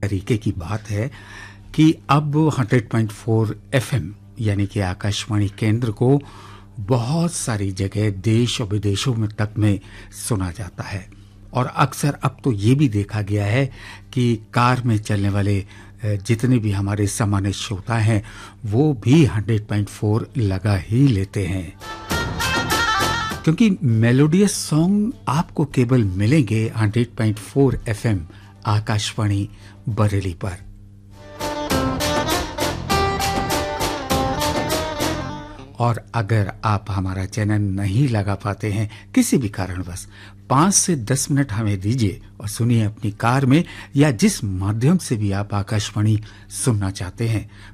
तरीके की बात है कि अब 100.4 एफएम यानी कि आकाशवाणी केंद्र को बहुत सारी जगह देश और विदेशों में तक में सुना जाता है। और अक्सर अब तो ये भी देखा गया है कि कार में चलने वाले जितने भी हमारे सामान्य श्रोता हैं वो भी 100.4 लगा ही लेते हैं, क्योंकि मेलोडियस सॉन्ग आपको केवल मिलेंगे 100.4 एफएम आकाशवाणी बरेली पर। और अगर आप हमारा चैनल नहीं लगा पाते हैं किसी भी कारणवश, 5 से 10 मिनट हमें दीजिए और सुनिए अपनी कार में या जिस माध्यम से भी आप आकाशवाणी सुनना चाहते हैं।